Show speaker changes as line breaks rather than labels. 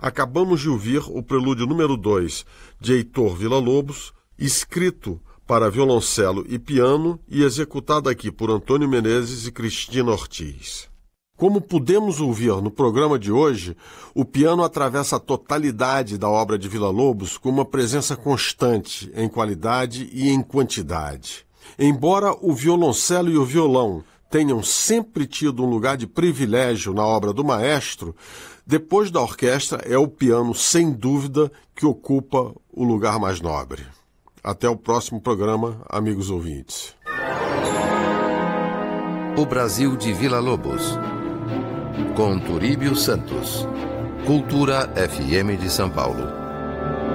Acabamos de ouvir o prelúdio número 2 de Heitor Villa-Lobos, escrito para violoncelo e piano e executado aqui por Antônio Menezes e Cristina Ortiz. Como pudemos ouvir no programa de hoje, o piano atravessa a totalidade da obra de Villa-Lobos com uma presença constante em qualidade e em quantidade. Embora o violoncelo e o violão tenham sempre tido um lugar de privilégio na obra do maestro, depois da orquestra é o piano, sem dúvida, que ocupa o lugar mais nobre. Até o próximo programa, amigos ouvintes.
O Brasil de Villa-Lobos, com Turíbio Santos. Cultura FM de São Paulo.